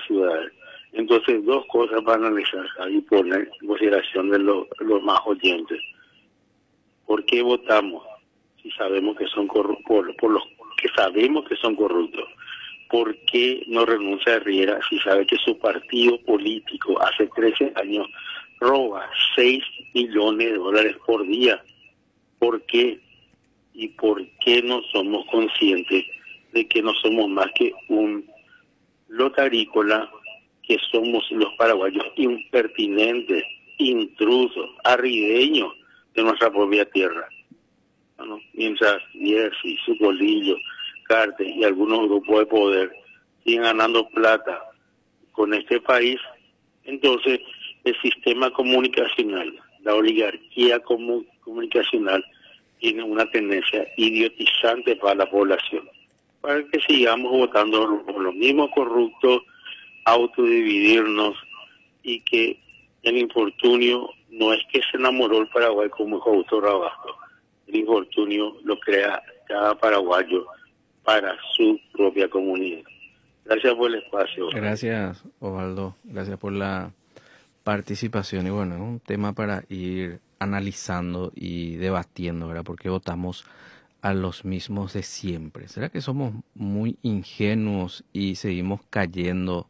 ciudades. Entonces, dos cosas para analizar y poner en consideración de los más oyentes. ¿Por qué votamos si sabemos que son corruptos, por los que sabemos que son corruptos? ¿Por qué no renuncia a Riera si sabe que su partido político hace 13 años roba 6 millones de dólares por día? ¿Por qué? ¿Y por qué no somos conscientes de que no somos más que un lote agrícola, que somos los paraguayos impertinentes, intrusos, arribeños de nuestra propia tierra? Bueno, mientras Jersey, Sucolillo, Cártel y algunos grupos de poder siguen ganando plata con este país, entonces el sistema comunicacional, la oligarquía comunicacional, tiene una tendencia idiotizante para la población, para que sigamos votando por los mismos corruptos, autodividirnos, y que el infortunio no es que se enamoró el Paraguay como dijo Augusto Rabasco, el infortunio lo crea cada paraguayo para su propia comunidad. Gracias por el espacio. Gracias, Osvaldo. Gracias por la participación. Y bueno, es un tema para ir analizando y debatiendo, ¿verdad? Porque votamos a los mismos de siempre. ¿Será que somos muy ingenuos y seguimos cayendo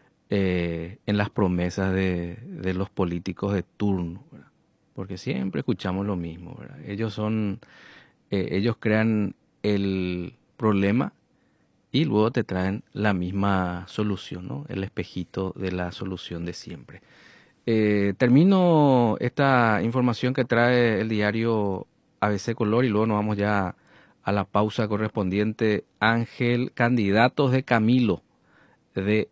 en las promesas de los políticos de turno, ¿verdad? Porque siempre escuchamos lo mismo, ¿verdad? Ellos crean el problema y luego te traen la misma solución, ¿no? El espejito de la solución de siempre. Termino esta información que trae el diario ABC Color y luego nos vamos ya a la pausa correspondiente. Ángel, candidatos de Camilo, de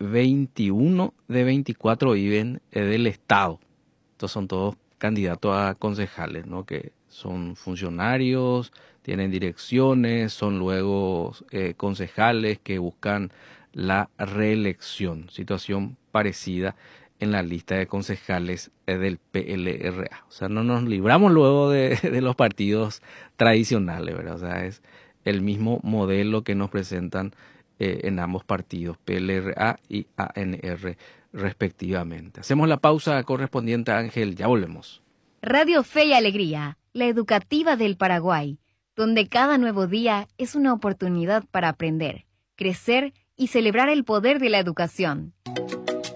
21 de 24 viven del Estado. Estos son todos candidatos a concejales, ¿no? Que son funcionarios, tienen direcciones, son luego concejales que buscan la reelección. Situación parecida en la lista de concejales del PLRA. O sea, no nos libramos luego de los partidos tradicionales, ¿verdad? O sea, es el mismo modelo que nos presentan en ambos partidos, PLRA y ANR respectivamente. Hacemos la pausa correspondiente a Ángel, ya volvemos. Radio Fe y Alegría, la educativa del Paraguay, donde cada nuevo día es una oportunidad para aprender, crecer y celebrar el poder de la educación.